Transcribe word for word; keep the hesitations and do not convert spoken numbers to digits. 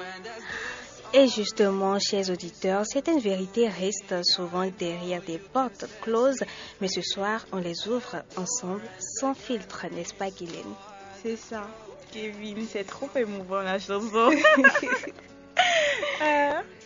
Et justement, chers auditeurs, certaines vérités restent souvent derrière des portes closes, mais ce soir, on les ouvre ensemble, sans filtre, n'est-ce pas, Guylaine? C'est ça. Kevin, c'est trop émouvant la chanson. Ah.